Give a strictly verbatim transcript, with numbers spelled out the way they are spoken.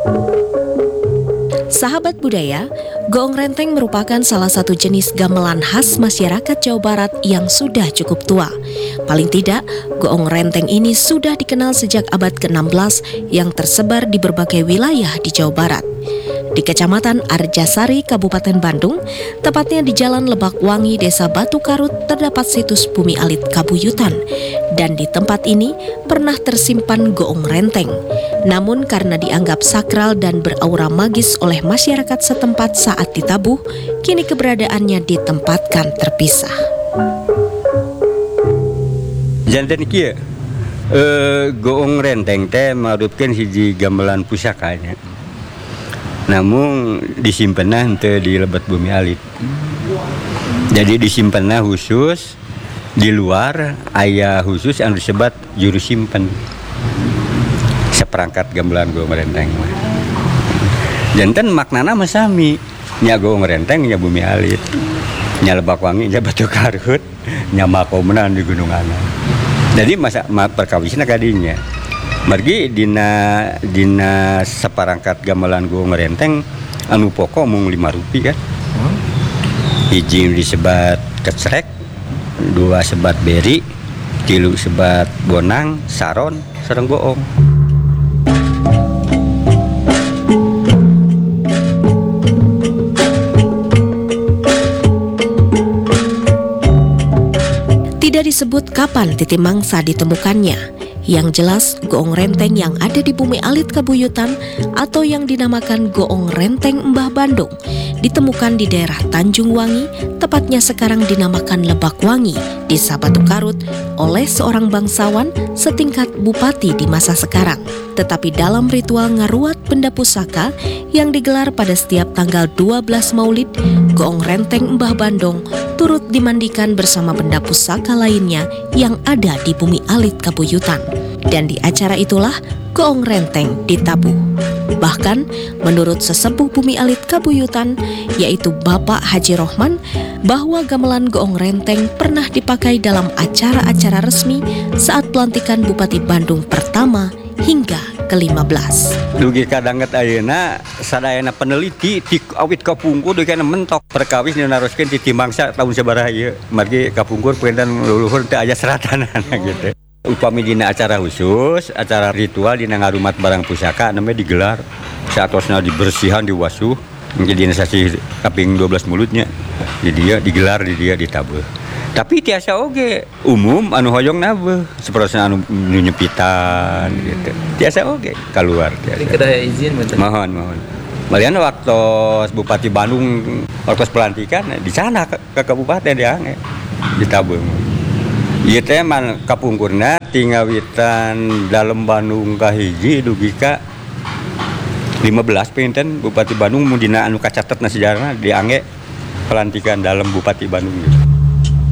Sahabat budaya, goong renteng merupakan salah satu jenis gamelan khas masyarakat Jawa Barat yang sudah cukup tua. Paling tidak, goong renteng ini sudah dikenal sejak abad ke enam belas yang tersebar di berbagai wilayah di Jawa Barat. Di Kecamatan Arjasari, Kabupaten Bandung, tepatnya di Jalan Lebak Wangi, Desa Batu Karut, terdapat situs Bumi Alit Kabuyutan. Dan di tempat ini pernah tersimpan goong renteng. Namun karena dianggap sakral dan beraura magis oleh masyarakat setempat saat ditabuh, kini keberadaannya ditempatkan terpisah. Janten kieu eh, goong renteng teh marupkeun hiji gamelan pusakanya. Namun disimpenna henteu di Lebet Bumi Alit. Jadi disimpenna khusus di luar aya khusus anu disebat juru simpen. Seperangkat gamelan goong renteng mah. Janten maknana mah sami. Nya goong renteng nya Bumi Alit. Nya Lebak Wangi nya Batu Karut, nya makomenan di Gunung Anak. Jadi masa perkawisna kadinya. Margi dina dina seperangkat gamelan goong renteng anu pokok mung lima rupiah kan. Hiji disebat kecrek, dua sebat beri, tilu sebat bonang, saron, sareng goong. Tidak disebut kapan titik mangsa ditemukannya. Yang jelas, goong renteng yang ada di Bumi Alit Kabuyutan atau yang dinamakan goong renteng Mbah Bandung ditemukan di daerah Tanjung Wangi, tepatnya sekarang dinamakan Lebak Wangi, Desa Batu Karut, oleh seorang bangsawan setingkat bupati di masa sekarang. Tetapi dalam ritual ngaruat benda pusaka yang digelar pada setiap tanggal dua belas Maulid, goong renteng Mbah Bandung turut dimandikan bersama benda pusaka lainnya yang ada di Bumi Alit Kabuyutan. Dan di acara itulah goong renteng ditabuh. Bahkan menurut sesepuh Bumi Alit Kabuyutan, yaitu Bapak Haji Rohman, bahwa gamelan goong renteng pernah dipakai dalam acara-acara resmi saat pelantikan Bupati Bandung pertama hingga ke lima belas. Dugi kadanget ayeuna sadayana peneliti ti awit kapungkur dugi kana mentok perkawis naroskeun ti timangsa tahun sabaraha ieu. Margi kapungkur pendan luluhur teh aya seratanana gitu. Upami dina acara khusus, acara ritual dina ngarumat barang pusaka namanya digelar. Saatosna dibersihan diwasuh, menjadi dina sasi kaping dua belas mulutnya. Jadi dia digelar di dia ditabuh. Tapi tiasa oge umum anu hoyong nabeuh saperosna anu nyepitan gitu. Tiasa oge keluar tiasa. Kedaya izin betul. Mohon mohon. Malian waktu Bupati Bandung waktu pelantikan di sana ke, ke kabupaten diange ditabuh. Ieu teh man kapungkurna tinggawitan dalem Bandung kahiji dugi ka lima belas pinten Bupati Bandung mun dina anu kacatetna sejarahna diange pelantikan dalem Bupati Bandung gitu.